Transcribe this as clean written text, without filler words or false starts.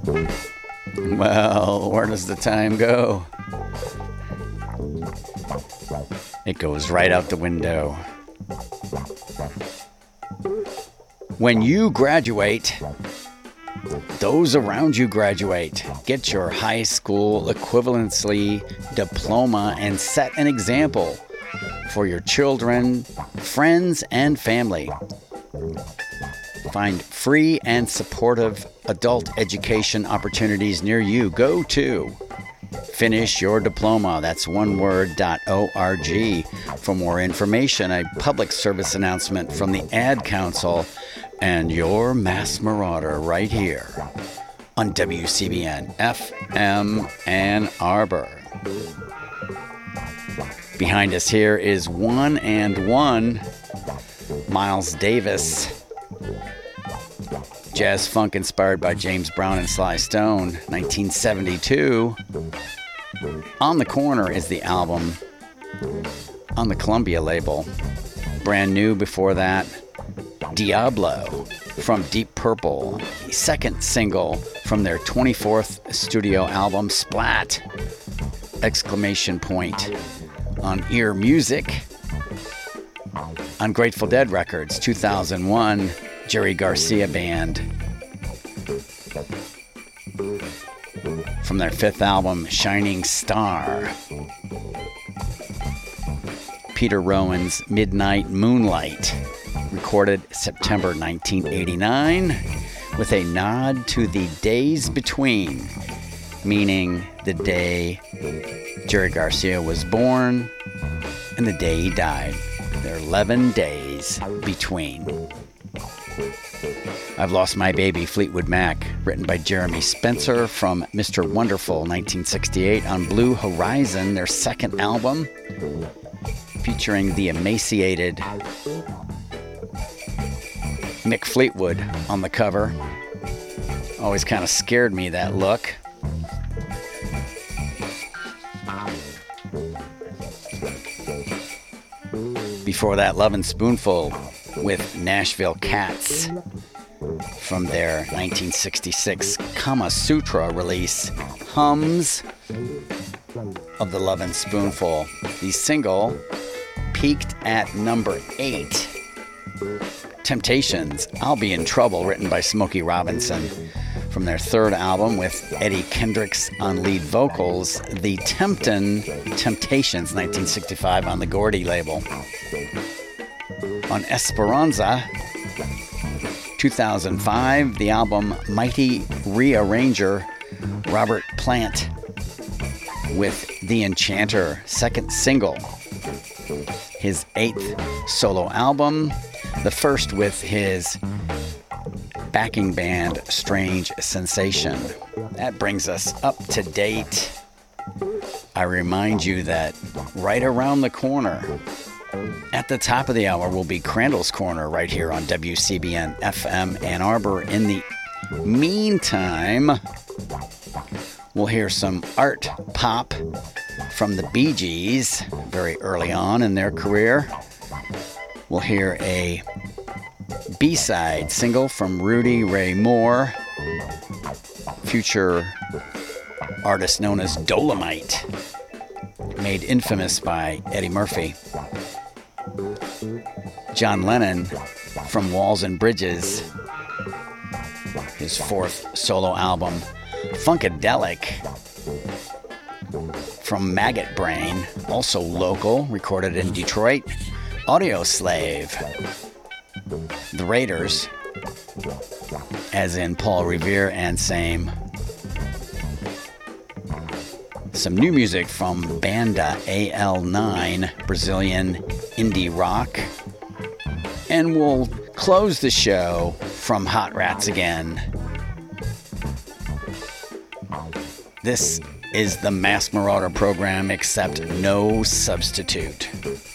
Well, where does the time go? It goes right out the window. When you graduate, those around you graduate. Get your high school equivalency diploma and set an example for your children, friends, and family. Find free and supportive adult education opportunities near you. Go to Finish Your Diploma. That's one word.org. For more information, a public service announcement from the Ad Council and your Mass Marauder right here on WCBN FM Ann Arbor. Behind us here is One and One, Miles Davis. Jazz funk inspired by James Brown and Sly Stone, 1972. On the Corner is the album on the Columbia label. Brand new before that, Diablo from Deep Purple, the second single from their 24th studio album, Splat! Exclamation point. On Ear Music. On Grateful Dead Records, 2001, Jerry Garcia Band. From their fifth album, Shining Star. Peter Rowan's Midnight Moonlight, recorded September 1989, with a nod to the days between, meaning the day Jerry Garcia was born and the day he died. There are 11 days between. I've Lost My Baby, Fleetwood Mac, written by Jeremy Spencer from Mr. Wonderful, 1968, on Blue Horizon, their second album, featuring the emaciated Mick Fleetwood on the cover. Always kind of scared me, that look. Before that, Lovin' Spoonful with Nashville Cats from their 1966 Kama Sutra release, Hums of the Lovin' Spoonful. The single peaked at number 8. Temptations, I'll Be in Trouble, written by Smokey Robinson, from their third album with Eddie Kendricks on lead vocals, The Temptations, 1965, on the Gordy label. On Esperanza, 2005, the album Mighty Rearranger, Robert Plant with The Enchanter, second single. His 8th solo album, the first with his backing band Strange Sensation. That brings us up to date. I remind you that right around the corner, at the top of the hour, will be Crandall's Corner right here on WCBN FM Ann Arbor. In the meantime, we'll hear some art pop from the Bee Gees very early on in their career. We'll hear a B-side single from Rudy Ray Moore, future artist known as Dolomite, made infamous by Eddie Murphy. John Lennon from Walls and Bridges, his 4th solo album. Funkadelic from Maggot Brain, also local, recorded in Detroit. Audio Slave, The Raiders, as in Paul Revere and Same. Some new music from Banda AL9, Brazilian indie rock. And we'll close the show from Hot Rats again. This is the Mass Marauder program, except no substitute.